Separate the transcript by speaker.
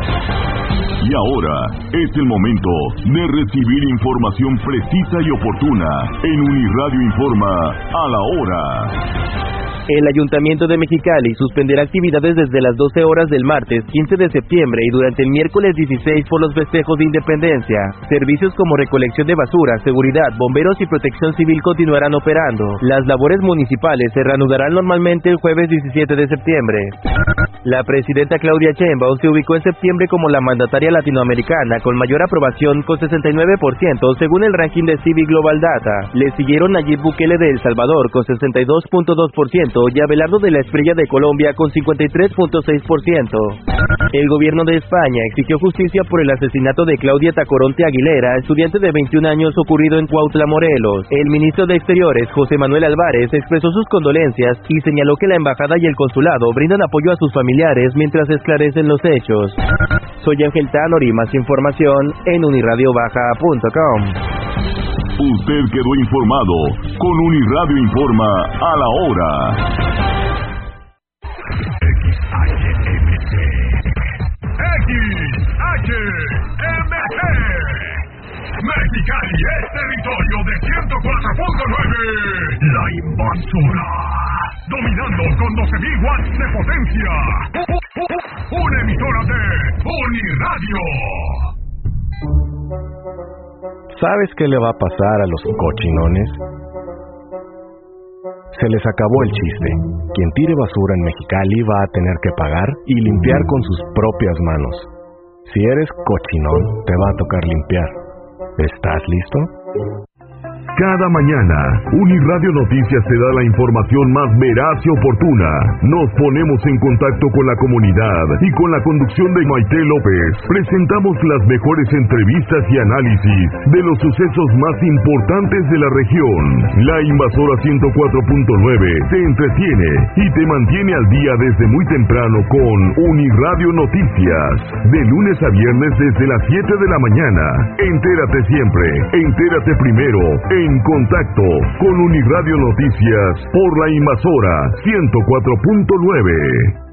Speaker 1: Y ahora es el momento de recibir información precisa y oportuna en Uniradio Informa a la hora.
Speaker 2: El Ayuntamiento de Mexicali suspenderá actividades desde las 12 horas del martes 15 de septiembre y durante el miércoles 16 por los festejos de Independencia. Servicios como recolección de basura, seguridad, bomberos y protección civil continuarán operando. Las labores municipales se reanudarán normalmente el jueves 17 de septiembre. La presidenta Claudia Sheinbaum se ubicó en septiembre como la mandataria latinoamericana con mayor aprobación con 69% según el ranking de Civic Global Data. Le siguieron Nayib Bukele de El Salvador con 62.2% y Abelardo de la Espriella de Colombia con 53.6%. El gobierno de España exigió justicia por el asesinato de Claudia Tacoronte Aguilera, estudiante de 21 años ocurrido en Cuautla, Morelos. El ministro de Exteriores, José Manuel Álvarez, expresó sus condolencias y señaló que la embajada y el consulado brindan apoyo a sus familiares mientras esclarecen los hechos. Soy Ángel Tanori, más información en unirradiobaja.com.
Speaker 1: Usted quedó informado con Uniradio Informa a la hora. XHMC Mexicali es territorio de 104.9. La Invasora, dominando con 12.000 watts de potencia. Una emisora de Uniradio.
Speaker 3: ¿Sabes qué le va a pasar a los cochinones? Se les acabó el chiste. Quien tire basura en Mexicali va a tener que pagar y limpiar con sus propias manos. Si eres cochinón, te va a tocar limpiar. ¿Estás listo?
Speaker 1: Cada mañana, Uniradio Noticias te da la información más veraz y oportuna. Nos ponemos en contacto con la comunidad y con la conducción de Maite López presentamos las mejores entrevistas y análisis de los sucesos más importantes de la región. La Invasora 104.9 te entretiene y te mantiene al día desde muy temprano con Uniradio Noticias. De lunes a viernes desde las 7 de la mañana. Entérate siempre, entérate primero, en contacto con Uniradio Noticias por la Invasora 104.9.